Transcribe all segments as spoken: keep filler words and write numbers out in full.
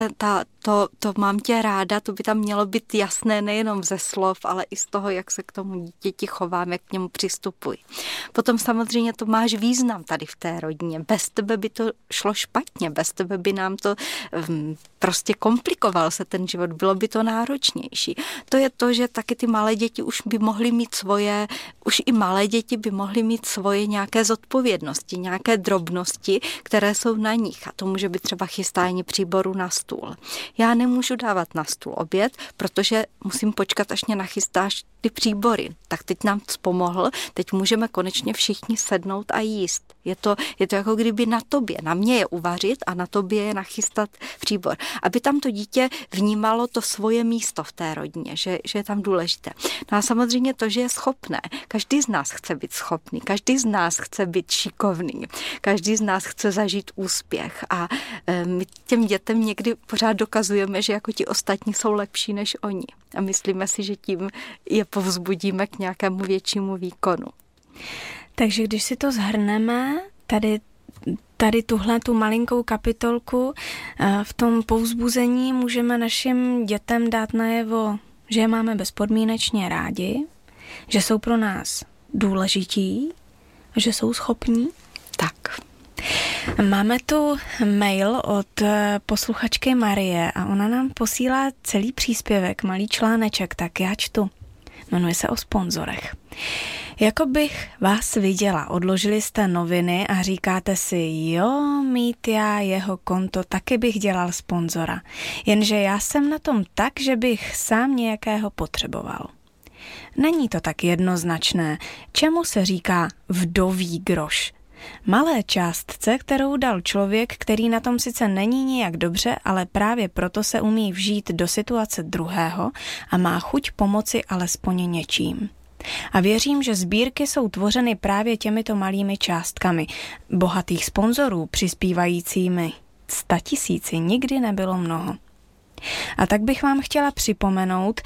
Ta, to, to mám tě ráda, to by tam mělo být jasné nejenom ze slov, ale i z toho, jak se k tomu dítěti chovám, jak k němu přistupuji. Potom samozřejmě to máš význam tady v té rodině. Bez tebe by to šlo špatně, bez tebe by nám to um, prostě komplikoval se ten život, bylo by to náročnější. To je to, že taky ty malé děti už by mohly mít svoje, už i malé děti by mohly mít svoje nějaké zodpovědnosti, nějaké drobnosti, které jsou na nich. A to může být třeba chystání příboru na stůl. Já nemůžu dávat na stůl oběd, protože musím počkat, až mě nachystáš ty příbory. Tak teď nám pomohl, teď můžeme konečně všichni sednout a jíst. Je to, je to jako kdyby na tobě, na mě je uvařit a na tobě je nachystat příbor. Aby tam to dítě vnímalo to svoje místo v té rodině, že, že je tam důležité. No a samozřejmě to, že je schopné. Každý z nás chce být schopný, každý z nás chce být šikovný, každý z nás chce zažít úspěch a e, my těm dětem někdy pořád dokazujeme, že jako ti ostatní jsou lepší než oni. A myslíme si, že tím je povzbudíme k nějakému většímu výkonu. Takže když si to shrneme, tady, tady tuhle tu malinkou kapitolku, v tom povzbuzení můžeme našim dětem dát najevo, že je máme bezpodmínečně rádi, že jsou pro nás důležití, že jsou schopní. Tak. Máme tu mail od posluchačky Marie a ona nám posílá celý příspěvek, malý článeček, tak já čtu. Jmenuje se o sponzorech. Jako bych vás viděla, odložili jste noviny a říkáte si, jo, mít já jeho konto, taky bych dělal sponzora. Jenže já jsem na tom tak, že bych sám nějakého potřeboval. Není to tak jednoznačné, čemu se říká vdový groš. Malé částce, kterou dal člověk, který na tom sice není nijak dobře, ale právě proto se umí vžít do situace druhého a má chuť pomoci alespoň něčím. A věřím, že sbírky jsou tvořeny právě těmito malými částkami. Bohatých sponzorů přispívajícími statisíci nikdy nebylo mnoho. A tak bych vám chtěla připomenout,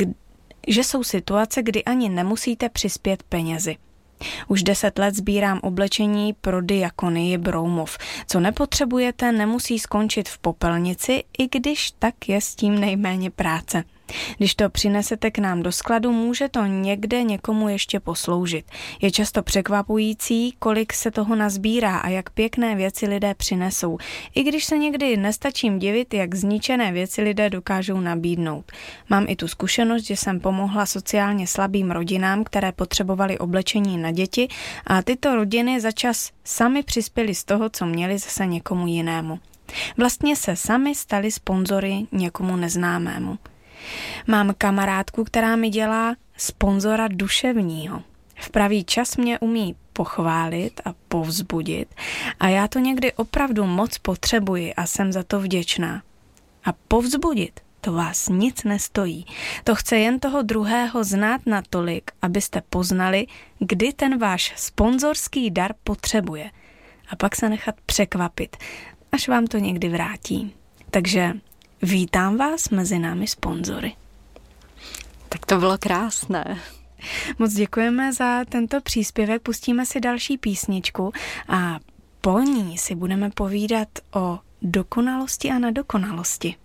že jsou situace, kdy ani nemusíte přispět penězi. Už deset let sbírám oblečení pro Diakonii Broumov. Co nepotřebujete, nemusí skončit v popelnici, i když tak je s tím nejméně práce. Když to přinesete k nám do skladu, může to někde někomu ještě posloužit. Je často překvapující, kolik se toho nazbírá a jak pěkné věci lidé přinesou. I když se někdy nestačím divit, jak zničené věci lidé dokážou nabídnout. Mám i tu zkušenost, že jsem pomohla sociálně slabým rodinám, které potřebovaly oblečení na děti a tyto rodiny začas sami přispěly z toho, co měli, zase někomu jinému. Vlastně se sami stali sponzory někomu neznámému. Mám kamarádku, která mi dělá sponzora duševního. V pravý čas mě umí pochválit a povzbudit a já to někdy opravdu moc potřebuji a jsem za to vděčná. A povzbudit to vás nic nestojí. To chce jen toho druhého znát natolik, abyste poznali, kdy ten váš sponzorský dar potřebuje. A pak se nechat překvapit, až vám to někdy vrátí. Takže vítám vás mezi námi sponzory. Tak to bylo krásné. Moc děkujeme za tento příspěvek, pustíme si další písničku a po ní si budeme povídat o dokonalosti a nedokonalosti.